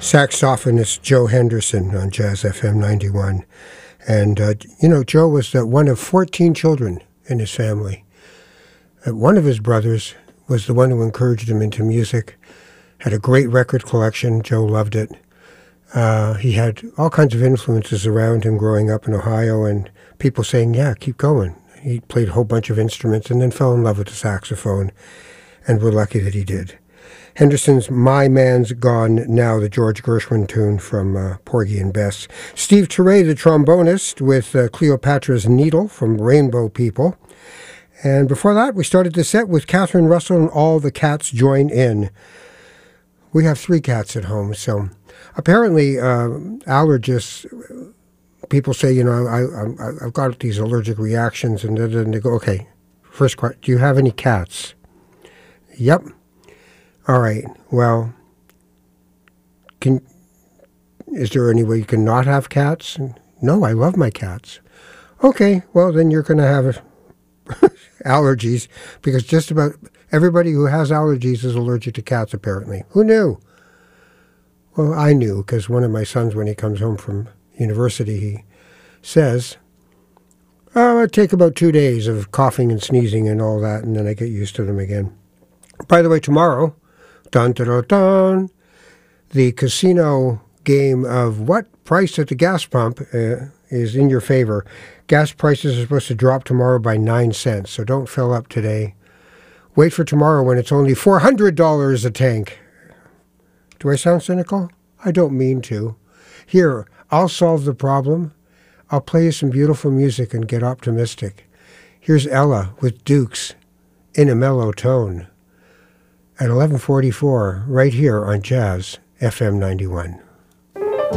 Saxophonist Joe Henderson on Jazz FM 91. And, Joe was one of 14 children in his family. One of his brothers was the one who encouraged him into music, had a great record collection. Joe loved it. He had all kinds of influences around him growing up in Ohio, and people saying, yeah, keep going. He played a whole bunch of instruments and then fell in love with the saxophone, and we're lucky that he did. Henderson's My Man's Gone Now, the George Gershwin tune from Porgy and Bess. Steve Turre, the trombonist, with Cleopatra's Needle from Rainbow People. And before that, we started the set with Catherine Russell and All the Cats Join In. We have 3 cats at home, so apparently allergists, people say, I've got these allergic reactions, and then they go, okay, first question, do you have any cats? Yep. All right, well, is there any way you can not have cats? No, I love my cats. Okay, well, then you're going to have allergies, because just about everybody who has allergies is allergic to cats, apparently. Who knew? Well, I knew, because one of my sons, when he comes home from university, he says, I take about 2 days of coughing and sneezing and all that, and then I get used to them again. By the way, tomorrow, dun, dun, dun, dun, the casino game of what price at the gas pump is in your favor. Gas prices are supposed to drop tomorrow by 9 cents, so don't fill up today. Wait for tomorrow when it's only $400 a tank. Do I sound cynical? I don't mean to. Here, I'll solve the problem. I'll play you some beautiful music and get optimistic. Here's Ella with Dukes in a mellow tone. At 11:44, right here on Jazz FM 91.